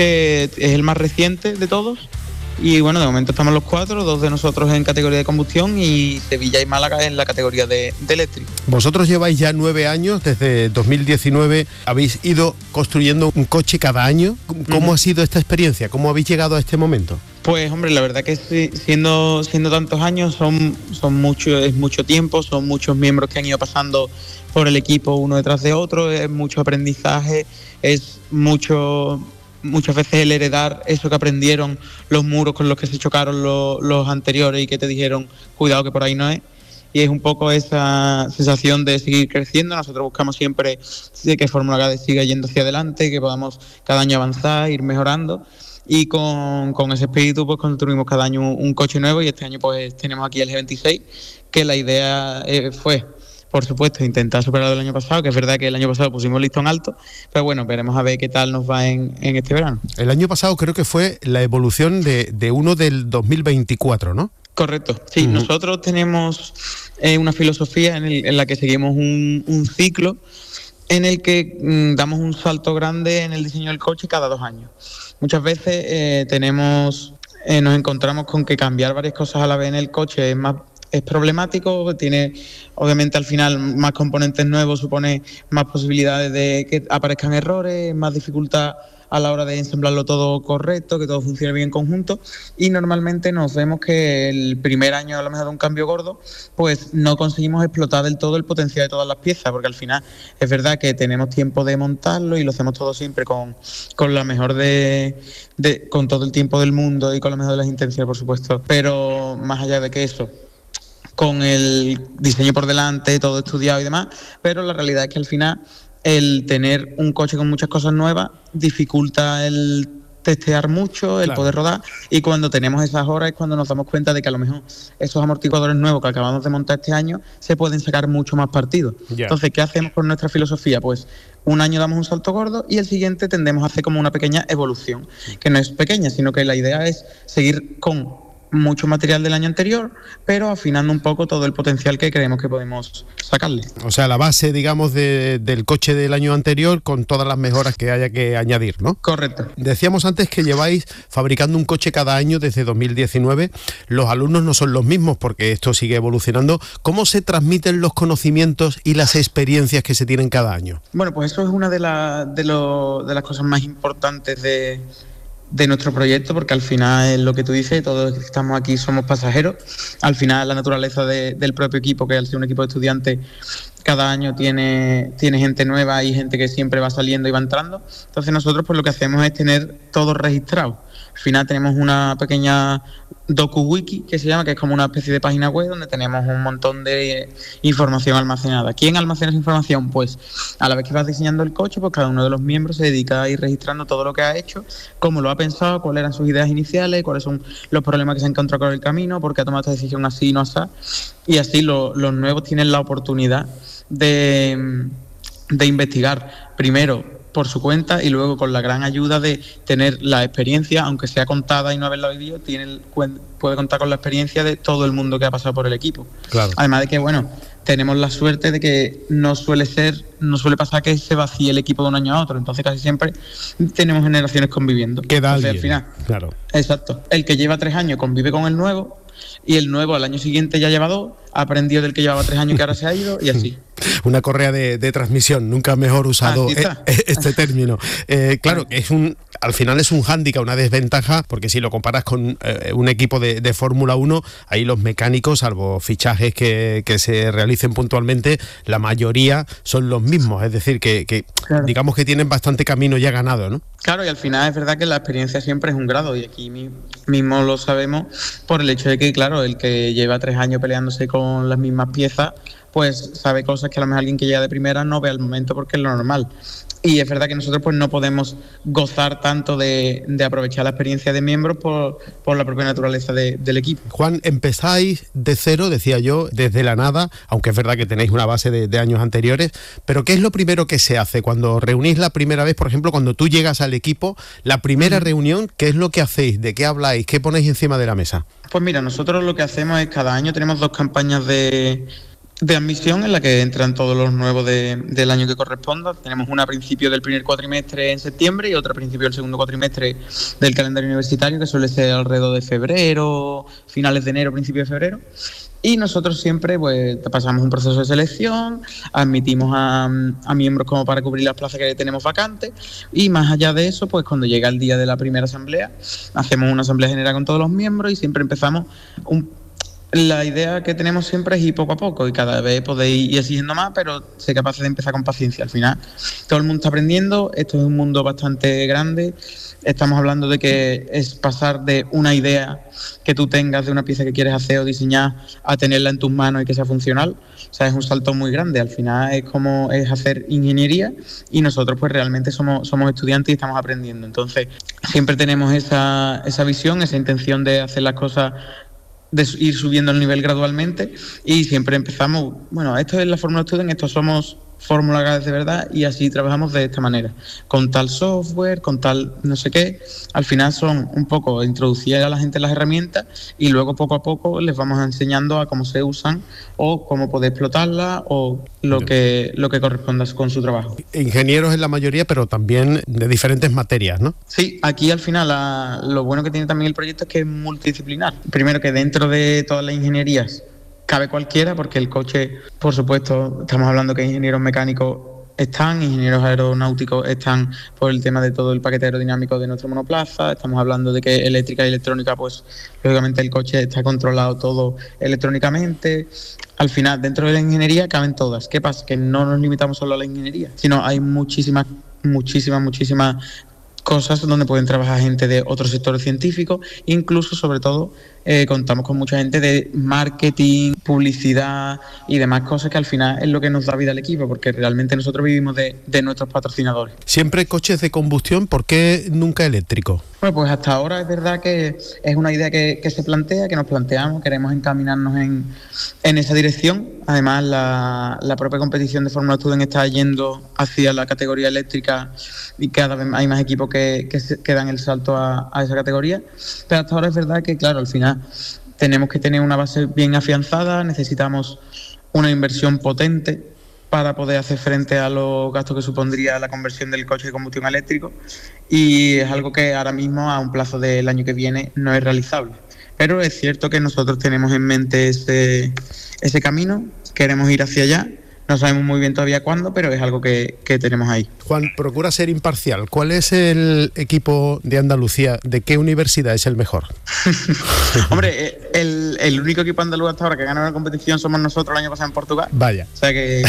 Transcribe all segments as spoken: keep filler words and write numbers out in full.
que es el más reciente de todos. Y bueno, de momento estamos los cuatro, dos de nosotros en categoría de combustión y Sevilla y Málaga en la categoría de, de eléctrico. Vosotros lleváis ya nueve años, desde dos mil diecinueve habéis ido construyendo un coche cada año. ¿Cómo uh-huh. ha sido esta experiencia? ¿Cómo habéis llegado a este momento? Pues hombre, la verdad que sí, siendo, siendo tantos años son, son mucho, es mucho tiempo, son muchos miembros que han ido pasando por el equipo uno detrás de otro, es mucho aprendizaje, es mucho... muchas veces el heredar eso que aprendieron, los muros con los que se chocaron los, los anteriores y que te dijeron cuidado que por ahí no es, y es un poco esa sensación de seguir creciendo. Nosotros buscamos siempre que Fórmula K D siga yendo hacia adelante, que podamos cada año avanzar, ir mejorando, y con, con ese espíritu pues construimos cada año un, un coche nuevo, y este año pues tenemos aquí el G veintiséis, que la idea eh, fue por supuesto, intentar superarlo el año pasado, que es verdad que el año pasado pusimos listón alto, pero bueno, veremos a ver qué tal nos va en, en este verano. El año pasado creo que fue la evolución de, de uno del dos mil veinticuatro, ¿no? Correcto, sí, uh-huh. Nosotros tenemos eh, una filosofía en, el, en la que seguimos un, un ciclo en el que mmm, damos un salto grande en el diseño del coche cada dos años. Muchas veces eh, tenemos, eh, nos encontramos con que cambiar varias cosas a la vez en el coche es más... es problemático, tiene obviamente al final más componentes nuevos, supone más posibilidades de que aparezcan errores, más dificultad a la hora de ensamblarlo todo correcto, que todo funcione bien en conjunto, y normalmente nos vemos que el primer año a lo mejor de un cambio gordo, pues no conseguimos explotar del todo el potencial de todas las piezas, porque al final es verdad que tenemos tiempo de montarlo y lo hacemos todo siempre con, con la mejor de, de, con todo el tiempo del mundo y con la mejor de las intenciones, por supuesto, pero más allá de que eso, con el diseño por delante, todo estudiado y demás, pero la realidad es que al final el tener un coche con muchas cosas nuevas dificulta el testear mucho, el claro. poder rodar, y cuando tenemos esas horas es cuando nos damos cuenta de que a lo mejor esos amortiguadores nuevos que acabamos de montar este año se pueden sacar mucho más partido. Yeah. Entonces, ¿qué hacemos con nuestra filosofía? Pues un año damos un salto gordo y el siguiente tendemos a hacer como una pequeña evolución, que no es pequeña, sino que la idea es seguir con mucho material del año anterior, pero afinando un poco todo el potencial que creemos que podemos sacarle. O sea, la base, digamos, de, del coche del año anterior con todas las mejoras que haya que añadir, ¿no? Correcto. Decíamos antes que lleváis fabricando un coche cada año desde dos mil diecinueve. Los alumnos no son los mismos porque esto sigue evolucionando. ¿Cómo se transmiten los conocimientos y las experiencias que se tienen cada año? Bueno, pues eso es una de, la, de, lo, de las cosas más importantes de... de nuestro proyecto, porque al final es lo que tú dices, todos los que estamos aquí somos pasajeros. Al final la naturaleza de, del propio equipo, que al ser un equipo de estudiantes, cada año tiene, tiene gente nueva y gente que siempre va saliendo y va entrando. Entonces nosotros pues lo que hacemos es tener todo registrado. Al final tenemos una pequeña docu-wiki que se llama, que es como una especie de página web donde tenemos un montón de información almacenada. ¿Quién almacena esa información? Pues a la vez que vas diseñando el coche, pues cada uno de los miembros se dedica a ir registrando todo lo que ha hecho, cómo lo ha pensado, cuáles eran sus ideas iniciales, cuáles son los problemas que se han encontrado con el camino, por qué ha tomado esta decisión así y no así. Y así lo, los nuevos tienen la oportunidad de, de investigar primero por su cuenta y luego con la gran ayuda de tener la experiencia, aunque sea contada y no haberla vivido, tiene, puede contar con la experiencia de todo el mundo que ha pasado por el equipo. Claro. Además de que, bueno, tenemos la suerte de que no suele ser, no suele pasar que se vacíe el equipo de un año a otro, entonces casi siempre tenemos generaciones conviviendo. Queda entonces, alguien, al final, claro. Exacto. El que lleva tres años convive con el nuevo y el nuevo al año siguiente ya lleva dos, ha aprendido del que llevaba tres años que ahora se ha ido y así. Una correa de, de transmisión, nunca mejor usado ah, este término. Eh, claro, es un, al final es un hándicap, una desventaja, porque si lo comparas con eh, un equipo de, de Fórmula uno, ahí los mecánicos, salvo fichajes que, que se realicen puntualmente, la mayoría son los mismos, es decir, que, que claro. digamos que tienen bastante camino ya ganado, ¿no? Claro, y al final es verdad que la experiencia siempre es un grado, y aquí mismo lo sabemos por el hecho de que, claro, el que lleva tres años peleándose con las mismas piezas, pues sabe cosas que a lo mejor alguien que llega de primera no ve al momento porque es lo normal. Y es verdad que nosotros pues no podemos gozar tanto de, de aprovechar la experiencia de miembros por, por la propia naturaleza de, del equipo. Juan, empezáis de cero, decía yo, desde la nada, aunque es verdad que tenéis una base de, de años anteriores, pero ¿qué es lo primero que se hace cuando reunís la primera vez? Por ejemplo, cuando tú llegas al equipo, la primera mm. reunión, ¿qué es lo que hacéis? ¿De qué habláis? ¿Qué ponéis encima de la mesa? Pues mira, nosotros lo que hacemos es cada año tenemos dos campañas de... de admisión en la que entran todos los nuevos de, del año que corresponda. Tenemos una a principio del primer cuatrimestre en septiembre y otra a principio del segundo cuatrimestre del calendario universitario, que suele ser alrededor de febrero, finales de enero, principio de febrero. Y nosotros siempre pues pasamos un proceso de selección, admitimos a, a miembros como para cubrir las plazas que tenemos vacantes, y más allá de eso, pues cuando llega el día de la primera asamblea, hacemos una asamblea general con todos los miembros y siempre empezamos un La idea que tenemos siempre es ir poco a poco y cada vez podéis ir exigiendo más, pero ser capaces de empezar con paciencia. Al final, todo el mundo está aprendiendo, esto es un mundo bastante grande, estamos hablando de que es pasar de una idea que tú tengas de una pieza que quieres hacer o diseñar a tenerla en tus manos y que sea funcional. O sea, es un salto muy grande. Al final es como es hacer ingeniería y nosotros pues realmente somos, somos estudiantes y estamos aprendiendo. Entonces, siempre tenemos esa, esa visión, esa intención de hacer las cosas, de ir subiendo el nivel gradualmente, y siempre empezamos, bueno, esto es la Fórmula Student, estos somos Fórmula Gas de verdad, y así trabajamos de esta manera, con tal software, con tal no sé qué. Al final son un poco introducir a la gente las herramientas y luego poco a poco les vamos enseñando a cómo se usan o cómo poder explotarlas o lo que, lo que corresponda con su trabajo. Ingenieros en la mayoría, pero también de diferentes materias, ¿no? Sí, aquí al final la, lo bueno que tiene también el proyecto es que es multidisciplinar. Primero, que dentro de todas las ingenierías cabe cualquiera, porque el coche, por supuesto, estamos hablando que ingenieros mecánicos están, ingenieros aeronáuticos están por el tema de todo el paquete aerodinámico de nuestro monoplaza, estamos hablando de que eléctrica y electrónica, pues lógicamente el coche está controlado todo electrónicamente. Al final, dentro de la ingeniería caben todas. ¿Qué pasa? Que no nos limitamos solo a la ingeniería, sino hay muchísimas, muchísimas, muchísimas cosas donde pueden trabajar gente de otros sectores científicos, incluso, sobre todo, eh, contamos con mucha gente de marketing, publicidad y demás cosas, que al final es lo que nos da vida al equipo, porque realmente nosotros vivimos de, de nuestros patrocinadores. Siempre coches de combustión, ¿por qué nunca eléctrico? Bueno, pues hasta ahora es verdad que es una idea que, que se plantea, que nos planteamos, queremos encaminarnos en, en esa dirección. Además, la, la propia competición de Fórmula Student está yendo hacia la categoría eléctrica y cada vez hay más equipos que, que, se, que dan el salto a, a esa categoría. Pero hasta ahora es verdad que, claro, al final tenemos que tener una base bien afianzada, necesitamos una inversión potente para poder hacer frente a los gastos que supondría la conversión del coche de combustión eléctrico, y es algo que ahora mismo a un plazo del año que viene no es realizable. Pero es cierto que nosotros tenemos en mente ese, ese camino, queremos ir hacia allá. No sabemos muy bien todavía cuándo, pero es algo que, que tenemos ahí. Juan, procura ser imparcial. ¿Cuál es el equipo de Andalucía? ¿De qué universidad es el mejor? Hombre, el, el único equipo andaluz hasta ahora que gana una competición somos nosotros el año pasado en Portugal. Vaya. O sea que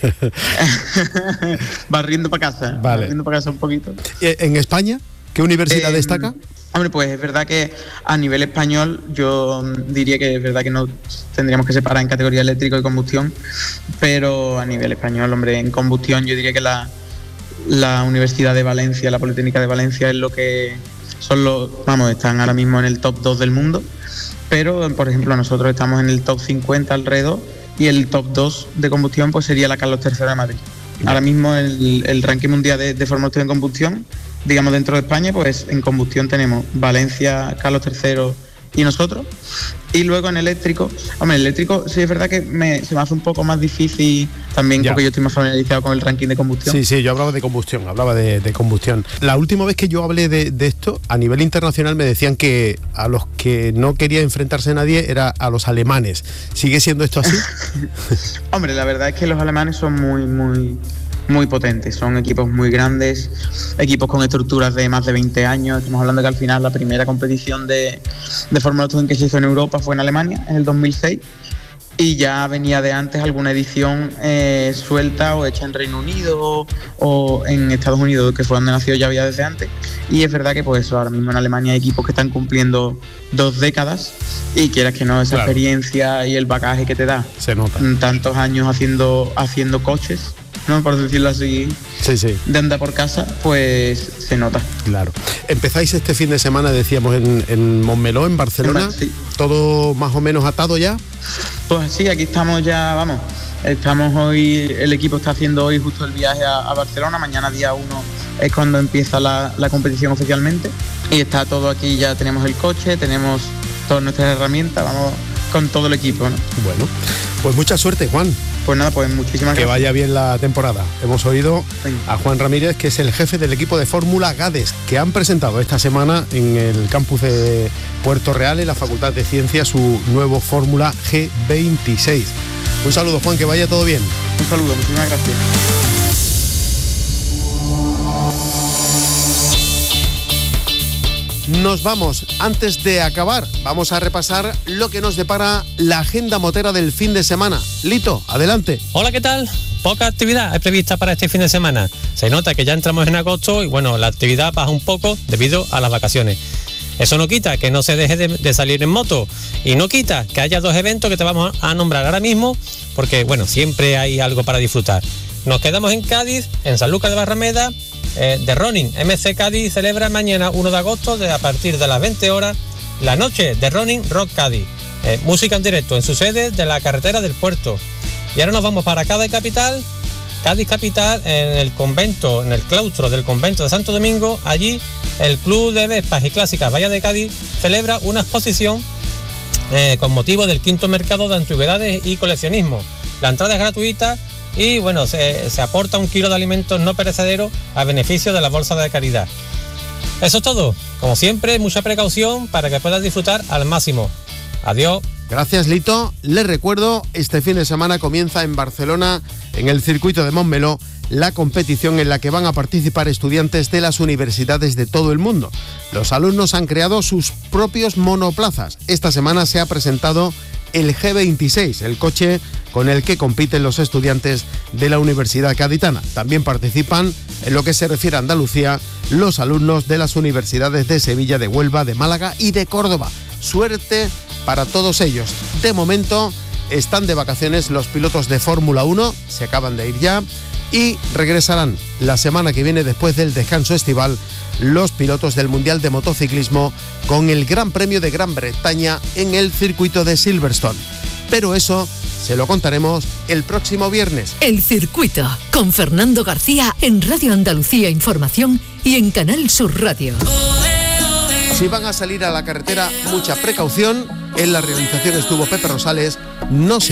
barriendo para casa. Vale. Barriendo para casa un poquito. ¿En España? ¿Qué universidad eh, destaca? Hombre, pues es verdad que a nivel español yo diría que es verdad que no tendríamos que separar en categoría eléctrico y combustión, pero a nivel español, hombre, en combustión yo diría que la, la Universidad de Valencia, la Politécnica de Valencia es lo que son los, vamos, están ahora mismo en el top dos del mundo, pero por ejemplo nosotros estamos en el top cincuenta alrededor, y el top dos de combustión pues sería la Carlos tercero de Madrid. Ahora mismo el, el ranking mundial de, de Fórmula Student en combustión, digamos dentro de España, pues en combustión tenemos Valencia, Carlos tercero y nosotros. Y luego en eléctrico, hombre, en eléctrico sí es verdad que me, se me hace un poco más difícil también, ya, porque yo estoy más familiarizado con el ranking de combustión. Sí, sí, yo hablaba de combustión, hablaba de, de combustión. La última vez que yo hablé de, de esto, a nivel internacional me decían que a los que no quería enfrentarse nadie era a los alemanes. ¿Sigue siendo esto así? Hombre, la verdad es que los alemanes son muy, muy... muy potentes, son equipos muy grandes, equipos con estructuras de más de veinte años. Estamos hablando que al final la primera competición de, de Fórmula Student que se hizo en Europa fue en Alemania, en el dos mil seis, y ya venía de antes alguna edición eh, suelta o hecha en Reino Unido o en Estados Unidos, que fue donde nació, ya había desde antes. Y es verdad que pues eso, ahora mismo en Alemania hay equipos que están cumpliendo dos décadas, y quieras que no, esa claro. experiencia y el bagaje que te da, se nota. Tantos años haciendo, haciendo coches, ¿no? Por decirlo así, sí, sí. de andar por casa, pues se nota. Claro. Empezáis este fin de semana, decíamos, en, en Montmeló, en Barcelona. Sí. ¿Todo más o menos atado ya? Pues sí, aquí estamos ya, vamos. Estamos hoy, el equipo está haciendo hoy justo el viaje a, a Barcelona. Mañana día uno es cuando empieza la, la competición oficialmente. Y está todo aquí, ya tenemos el coche, tenemos todas nuestras herramientas, vamos con todo el equipo, ¿no? Bueno, Pues mucha suerte, Juan. Pues nada, pues muchísimas que gracias. Que vaya bien la temporada. Hemos oído sí. a Juan Ramírez, que es el jefe del equipo de Fórmula GADES, que han presentado esta semana en el campus de Puerto Real, en la Facultad de Ciencias, su nuevo Fórmula G veintiséis. Un saludo, Juan, que vaya todo bien. Un saludo, muchísimas gracias. Nos vamos. Antes de acabar, vamos a repasar lo que nos depara la agenda motera del fin de semana. Lito, adelante. Hola, ¿qué tal? Poca actividad es prevista para este fin de semana. Se nota que ya entramos en agosto y bueno, la actividad baja un poco debido a las vacaciones. Eso no quita que no se deje de, de salir en moto y no quita que haya dos eventos que te vamos a nombrar ahora mismo, porque bueno, siempre hay algo para disfrutar. Nos quedamos en Cádiz, en Sanlúcar de Barrameda. Eh, The Running M C Cádiz celebra mañana uno de agosto de, a partir de las veinte horas la noche de Running Rock Cádiz, eh, música en directo en su sede de la carretera del puerto. Y ahora nos vamos para Cádiz Capital, Cádiz Capital, en el convento, en el claustro del convento de Santo Domingo. Allí el Club de Vespas y Clásicas Bahía de Cádiz celebra una exposición eh, con motivo del quinto mercado de antigüedades y coleccionismo. La entrada es gratuita y bueno, se, se aporta un kilo de alimentos no perecederos a beneficio de la bolsa de caridad. Eso es todo. Como siempre, mucha precaución para que puedas disfrutar al máximo. Adiós. Gracias, Lito. Les recuerdo, este fin de semana comienza en Barcelona, en el circuito de Montmeló, la competición en la que van a participar estudiantes de las universidades de todo el mundo. Los alumnos han creado sus propios monoplazas. Esta semana se ha presentado el G veintiséis, el coche con el que compiten los estudiantes de la Universidad Gaditana. También participan, en lo que se refiere a Andalucía, los alumnos de las universidades de Sevilla, de Huelva, de Málaga y de Córdoba. Suerte para todos ellos. De momento están de vacaciones los pilotos de Fórmula uno, se acaban de ir ya, y regresarán la semana que viene, después del descanso estival, los pilotos del Mundial de Motociclismo con el Gran Premio de Gran Bretaña en el circuito de Silverstone. Pero eso se lo contaremos el próximo viernes. El Circuito, con Fernando García en Radio Andalucía Información y en Canal Sur Radio. Si van a salir a la carretera, mucha precaución. En la realización estuvo Pepe Rosales. No se